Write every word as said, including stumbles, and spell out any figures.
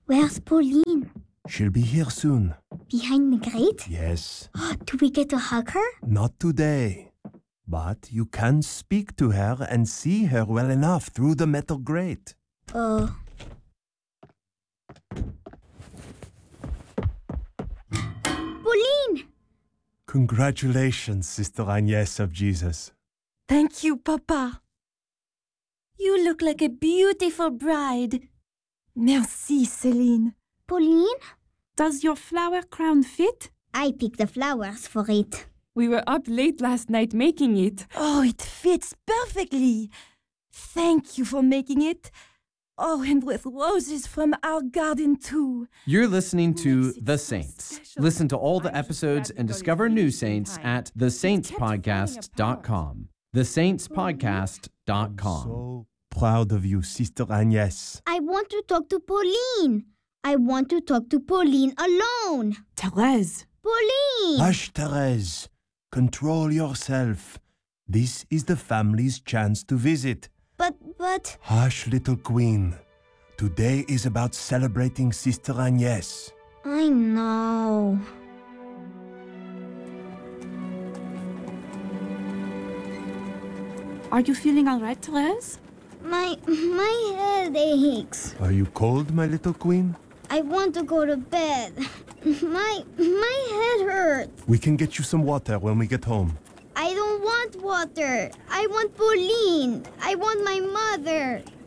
Where's Pauline? She'll be here soon. Behind the grate? Yes. Do we get to hug her? Not today. But you can speak to her and see her well enough through the metal grate. Uh... Pauline! Congratulations, Sister Agnès of Jesus. Thank you, Papa. You look like a beautiful bride. Merci, Céline. Pauline? Does your flower crown fit? I picked the flowers for it. We were up late last night making it. Oh, it fits perfectly. Thank you for making it. Oh, and with roses from our garden too. You're listening to The Saints. Listen to all the episodes and discover new saints at the saints podcast dot com. the saints podcast dot com. So proud of you, Sister Agnès. I want to talk to Pauline. I want to talk to Pauline alone. Thérèse. Pauline! Hush, Thérèse. Control yourself. This is the family's chance to visit. But, but... Hush, little queen. Today is about celebrating Sister Agnès. I know. Are you feeling all right, Thérèse? My, my head aches. Are you cold, my little queen? I want to go to bed. My, my head hurts. We can get you some water when we get home. I don't want water. I want Pauline. I want my mother.